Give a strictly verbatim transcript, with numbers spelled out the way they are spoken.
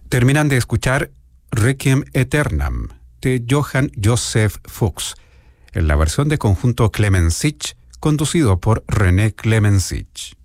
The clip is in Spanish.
Terminan de escuchar Requiem Aeternam de Johann Joseph Fuchs, en la versión de conjunto Clemensich, conducido por René Clemensich.